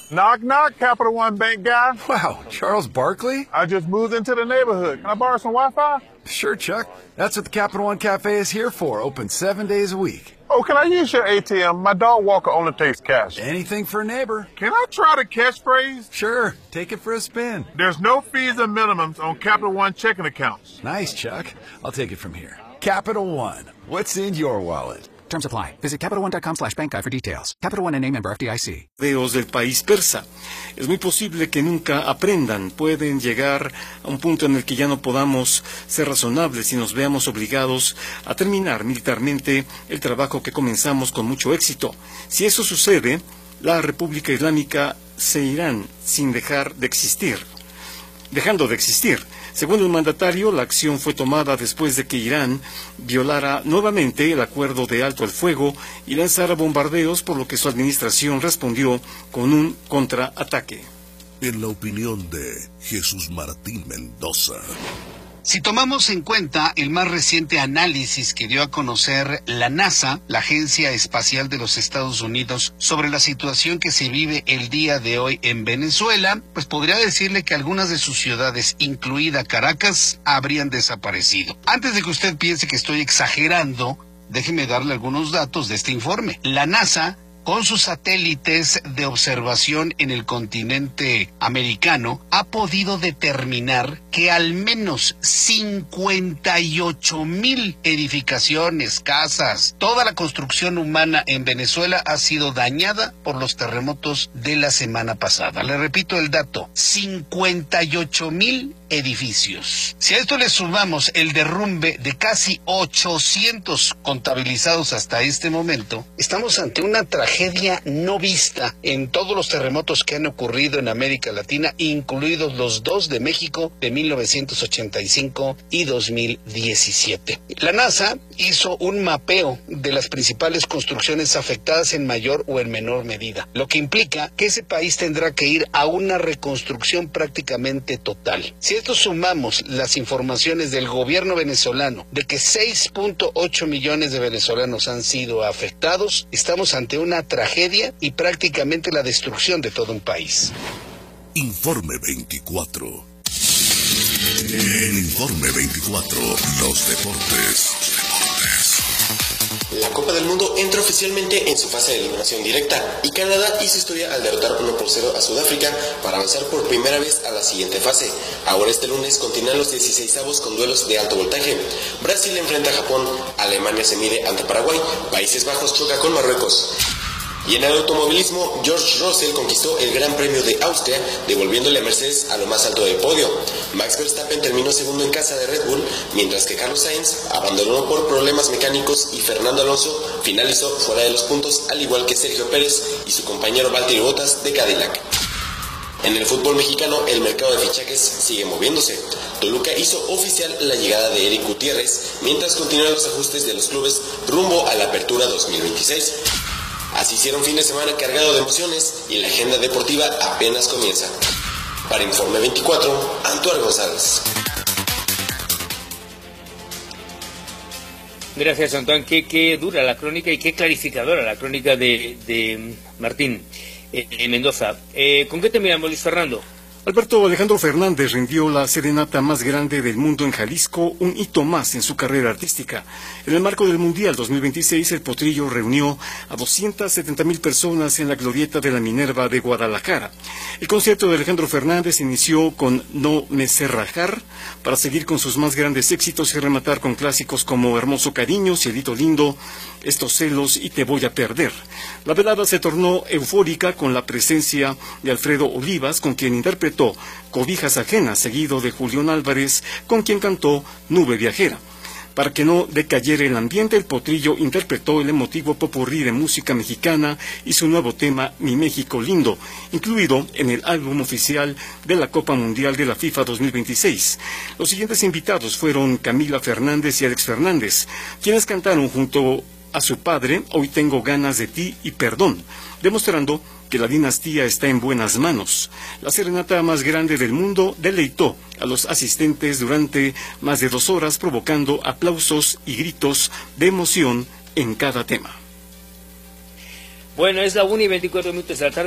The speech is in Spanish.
Knock, knock, Capital One Bank guy. Wow, Charles Barkley? I just moved into the neighborhood. Can I borrow some Wi-Fi? Sure, Chuck. That's what the Capital One Cafe is here for, open 7 days a week. Oh, can I use your ATM? My dog walker only takes cash. Anything for a neighbor. Can I try the catchphrase? Sure, take it for a spin. There's no fees or minimums on Capital One checking accounts. Nice, Chuck. I'll take it from here. Capital One. What's in your wallet? Terms apply. Visit CapitalOne.com/bankguide for details. Capital One, a member FDIC. Del país persa. Es muy posible que nunca aprendan. Pueden llegar a un punto en el que ya no podamos ser razonables y nos veamos obligados a terminar militarmente el trabajo que comenzamos con mucho éxito. Si eso sucede, la República Islámica se irán sin dejando de existir. Según el mandatario, la acción fue tomada después de que Irán violara nuevamente el acuerdo de alto el fuego y lanzara bombardeos, por lo que su administración respondió con un contraataque. En la opinión de Jesús Martín Mendoza. Si tomamos en cuenta el más reciente análisis que dio a conocer la NASA, la Agencia Espacial de los Estados Unidos, sobre la situación que se vive el día de hoy en Venezuela, pues podría decirle que algunas de sus ciudades, incluida Caracas, habrían desaparecido. Antes de que usted piense que estoy exagerando, déjeme darle algunos datos de este informe. La NASA, con sus satélites de observación en el continente americano, ha podido determinar que al menos 58,000 edificaciones, casas, toda la construcción humana en Venezuela ha sido dañada por los terremotos de la semana pasada. Le repito el dato, 58,000 edificios. Si a esto le sumamos el derrumbe de casi 800 contabilizados hasta este momento, estamos ante una tragedia no vista en todos los terremotos que han ocurrido en América Latina, incluidos los dos de México de 1985 y 2017. La NASA hizo un mapeo de las principales construcciones afectadas en mayor o en menor medida, lo que implica que ese país tendrá que ir a una reconstrucción prácticamente total. Si esto sumamos las informaciones del gobierno venezolano de que 6.8 millones de venezolanos han sido afectados, estamos ante una tragedia y prácticamente la destrucción de todo un país. Informe 24. En Informe 24, los deportes. La Copa del Mundo entra oficialmente en su fase de eliminación directa y Canadá hizo historia al derrotar 1-0 a Sudáfrica para avanzar por primera vez a la siguiente fase. Ahora este lunes continúan los 16avos con duelos de alto voltaje. Brasil enfrenta a Japón, Alemania se mide ante Paraguay, Países Bajos choca con Marruecos. Y en el automovilismo, George Russell conquistó el Gran Premio de Austria, devolviéndole a Mercedes a lo más alto del podio. Max Verstappen terminó segundo en casa de Red Bull, mientras que Carlos Sainz abandonó por problemas mecánicos y Fernando Alonso finalizó fuera de los puntos, al igual que Sergio Pérez y su compañero Valtteri Bottas de Cadillac. En el fútbol mexicano, el mercado de fichajes sigue moviéndose. Toluca hizo oficial la llegada de Eric Gutiérrez, mientras continúan los ajustes de los clubes rumbo a la apertura 2026. Así hicieron fin de semana cargado de emociones y la agenda deportiva apenas comienza. Para Informe 24, Antuar González. Gracias, Antoine. Qué dura la crónica y qué clarificadora la crónica de Martín Mendoza. ¿Con qué terminamos, Luis Fernando? Alberto Alejandro Fernández rindió la serenata más grande del mundo en Jalisco, un hito más en su carrera artística. En el marco del Mundial 2026, el Potrillo reunió a 270,000 personas en la glorieta de la Minerva de Guadalajara. El concierto de Alejandro Fernández inició con No me sé rajar, para seguir con sus más grandes éxitos y rematar con clásicos como Hermoso Cariño, Cielito Lindo, Estos celos y Te voy a perder. La velada se tornó eufórica con la presencia de Alfredo Olivas, con quien interpretó Cobijas Ajenas, seguido de Julián Álvarez, con quien cantó Nube Viajera. Para que no decayera el ambiente, el Potrillo interpretó el emotivo popurrí de música mexicana y su nuevo tema Mi México Lindo, incluido en el álbum oficial de la Copa Mundial de la FIFA 2026. Los siguientes invitados fueron Camila Fernández y Alex Fernández, quienes cantaron junto a su padre Hoy tengo ganas de ti y Perdón, demostrando que la dinastía está en buenas manos. La serenata más grande del mundo deleitó a los asistentes durante más de 2 horas, provocando aplausos y gritos de emoción en cada tema. Bueno, es la 1:24 de la tarde.